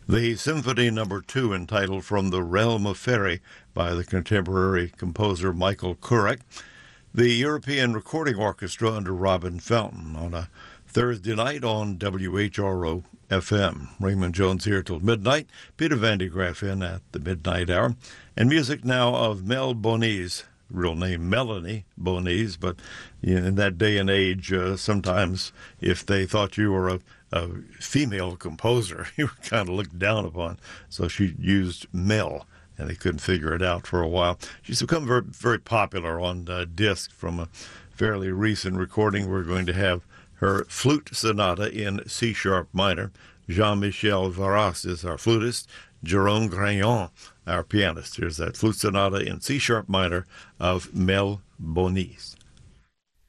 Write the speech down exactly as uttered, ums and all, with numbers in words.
The Symphony Number Two, entitled From the Realm of Fairy by the contemporary composer Michael Kurek. The European Recording Orchestra under Robin Fountain on a Thursday night on W H R O F M. Raymond Jones here till midnight. Peter Van de Graaff in at the midnight hour. And music now of Mel Bonis, real name Melanie Bonis, but in that day and age, uh, sometimes if they thought you were a, a female composer, you were kind of looked down upon. So she used Mel, and they couldn't figure it out for a while. She's become very, very popular on uh, disc from a fairly recent recording. We're going to have her flute sonata in C-sharp minor. Jean-Michel Varas is our flutist. Jerome Grignon, our pianist. Here's that flute sonata in C-sharp minor of Mel Bonis.